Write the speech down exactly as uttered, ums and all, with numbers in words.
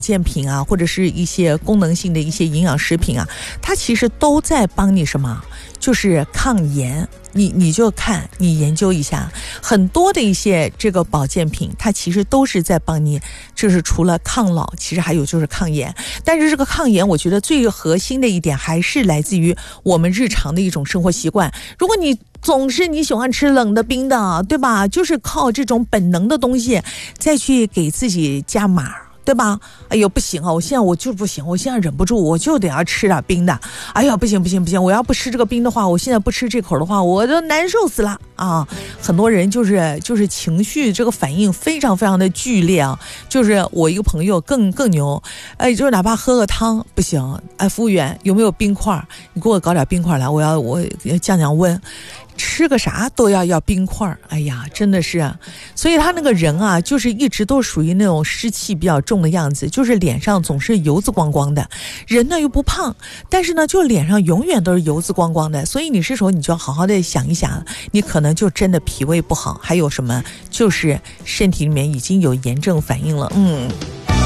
健品啊，或者是一些功能性的一些营养食品啊，它其实都在帮你什么？就是抗炎。你你就看，你研究一下，很多的一些这个保健品，它其实都是在帮你，就是除了抗老，其实还有就是抗炎。但是这个抗炎，我觉得最核心的一点还是来自于我们日常的一种生活习惯。如果你总是你喜欢吃冷的冰的，对吧？就是靠这种本能的东西再去给自己加码，对吧？哎呦不行啊，我现在我就不行，我现在忍不住，我就得要吃点冰的。哎呀不行不行不行，我要不吃这个冰的话，我现在不吃这口的话，我都难受死了啊！很多人就是就是情绪这个反应非常非常的剧烈啊。就是我一个朋友更更牛，哎，就是哪怕喝个汤不行，哎，服务员有没有冰块？你给我搞点冰块来，我要我要降降温。吃个啥都要要冰块，哎呀，真的是啊。所以他那个人啊，就是一直都属于那种湿气比较重的样子，就是脸上总是油渍光光的，人呢又不胖，但是呢就脸上永远都是油渍光光的。所以你这时候你就要好好的想一想，你可能就真的脾胃不好，还有什么就是身体里面已经有炎症反应了。嗯。